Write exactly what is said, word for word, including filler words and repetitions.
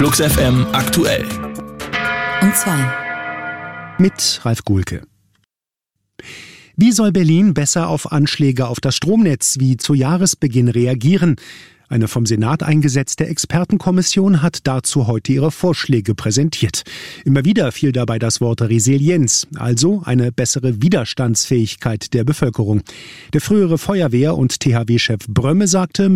Flux F M aktuell. Und zwei. Mit Ralf Guhlke. Wie soll Berlin besser auf Anschläge auf das Stromnetz wie zu Jahresbeginn reagieren? Eine vom Senat eingesetzte Expertenkommission hat dazu heute ihre Vorschläge präsentiert. Immer wieder fiel dabei das Wort Resilienz, also eine bessere Widerstandsfähigkeit der Bevölkerung. Der frühere Feuerwehr- und T H W-Chef Brömme sagte,